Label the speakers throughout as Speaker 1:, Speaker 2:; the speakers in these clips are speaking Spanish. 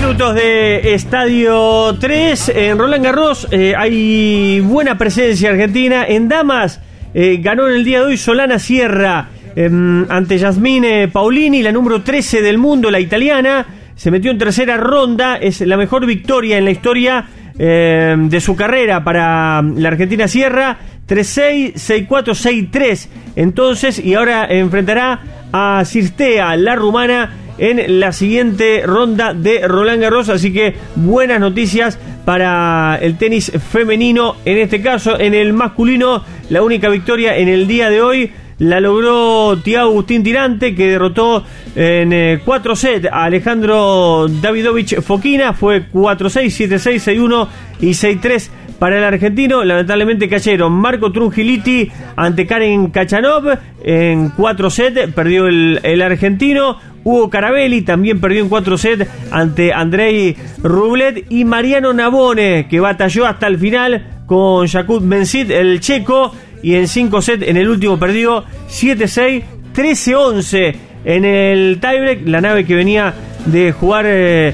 Speaker 1: minutos de Estadio 3. En Roland Garros hay buena presencia argentina. En damas ganó en el día de hoy Solana Sierra ante Yasmine Paolini, la número 13 del mundo, la italiana. Se metió en tercera ronda. Es la mejor victoria en la historia de su carrera para la Argentina Sierra. 3-6, 6-4, 6-3 entonces, y ahora enfrentará a Cirstea, la rumana, en la siguiente ronda de Roland Garros. Así que buenas noticias para el tenis femenino. En este caso, en el masculino, la única victoria en el día de hoy la logró Thiago Agustín Tirante, que derrotó en 4 sets a Alejandro Davidovich Fokina. Fue 4-6, 7-6, 6-1 y 6-3 para el argentino. Lamentablemente cayeron Marco Trungiliti ante Karen Khachanov en 4 sets, perdió el argentino. Hugo Carabelli también perdió en 4 sets ante Andrei Rublev, y Mariano Navone, que batalló hasta el final con Jakub Mensit, el checo, y en 5 sets en el último perdió 7-6, 13-11 en el tiebreak. La nave que venía de jugar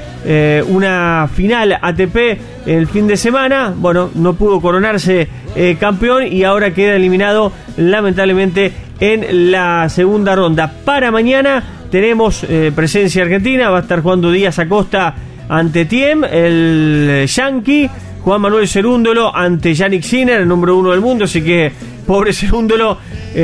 Speaker 1: una final ATP el fin de semana, bueno, no pudo coronarse campeón y ahora queda eliminado lamentablemente en la segunda ronda. Para mañana tenemos presencia argentina. Va a estar jugando Díaz Acosta ante Thiem, el Yankee. Juan Manuel Cerúndolo ante Yannick Sinner, el número 1 del mundo. Así que pobre Cerúndolo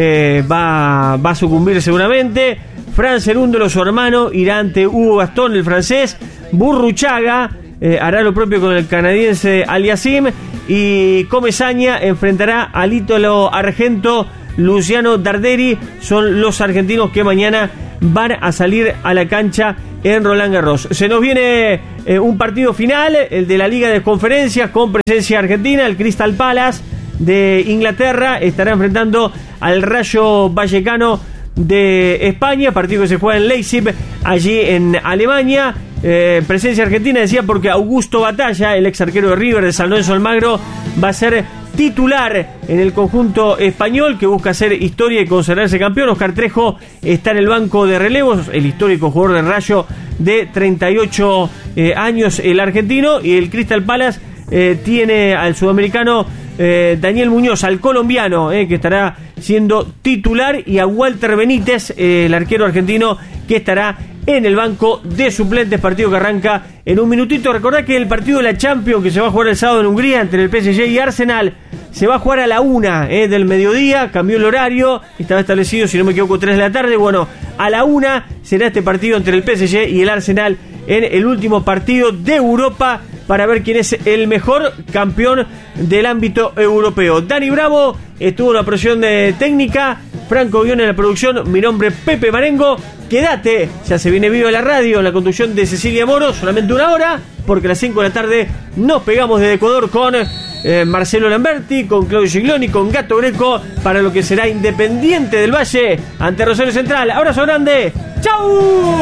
Speaker 1: va a sucumbir seguramente. Fran Cerúndolo, su hermano, irá ante Hugo Gastón, el francés. Burruchaga hará lo propio con el canadiense Aliasim. Y Comesaña enfrentará al ítalo argento Luciano Darderi. Son los argentinos que mañana van a salir a la cancha en Roland Garros. Se nos viene un partido final, el de la Liga de Conferencias, con presencia argentina. El Crystal Palace de Inglaterra estará enfrentando al Rayo Vallecano de España, partido que se juega en Leipzig, allí en Alemania. Presencia argentina, decía, porque Augusto Batalla, el ex arquero de River de San Lorenzo Almagro, va a ser titular en el conjunto español, que busca hacer historia y consagrarse campeón. Oscar Trejo está en el banco de relevos, el histórico jugador de Rayo de 38 años, el argentino. Y el Crystal Palace tiene al sudamericano Daniel Muñoz, al colombiano, que estará siendo titular, y a Walter Benítez, el arquero argentino, que estará en el banco de suplentes. Partido que arranca en un minutito. Recordad que el partido de la Champions, que se va a jugar el sábado en Hungría entre el PSG y Arsenal, se va a jugar a la 1 del mediodía. Cambió el horario, estaba establecido, si no me equivoco, 3 de la tarde. Bueno, a la 1 será este partido entre el PSG y el Arsenal, en el último partido de Europa, para ver quién es el mejor campeón del ámbito europeo. Dani Bravo estuvo en la producción técnica, Franco Guión en la producción, mi nombre es Pepe Marengo. Quédate, ya se viene vivo a la radio, en la conducción de Cecilia Moro, solamente 1 hora, porque a las 5 de la tarde nos pegamos desde Ecuador con Marcelo Lamberti, con Claudio Gigloni, con Gato Greco, para lo que será Independiente del Valle ante Rosario Central. Abrazo grande, ¡chau!